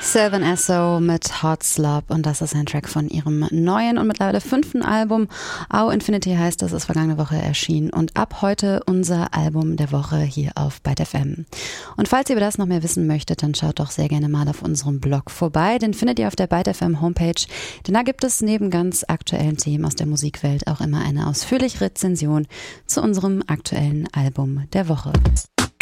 Sylvan Esso mit Hot Slop und das ist ein Track von ihrem neuen und mittlerweile 5. Album. Au Infinity heißt, das ist vergangene Woche erschienen und ab heute unser Album der Woche hier auf Byte FM. Und falls ihr über das noch mehr wissen möchtet, dann schaut doch sehr gerne mal auf unserem Blog vorbei. Den findet ihr auf der Byte FM Homepage, denn da gibt es neben ganz aktuellen Themen aus der Musikwelt auch immer eine ausführliche Rezension zu unserem aktuellen Album der Woche.